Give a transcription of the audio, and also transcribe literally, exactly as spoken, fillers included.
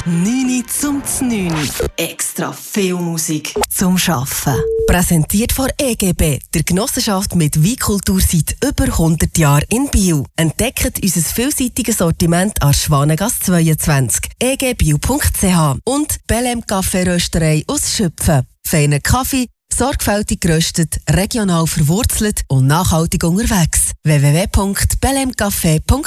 neun zum neun. Extra viel Musik zum Arbeiten. Präsentiert von E G B, der Genossenschaft mit Weinkultur seit über hundert Jahren in Biel. Entdeckt unser vielseitiges Sortiment an Schwanengasse zweiundzwanzig, e g bio punkt c h und Belem Kaffeerösterei aus Schüpfen. Feiner Kaffee, sorgfältig geröstet, regional verwurzelt und nachhaltig unterwegs. w w w punkt belem café punkt c h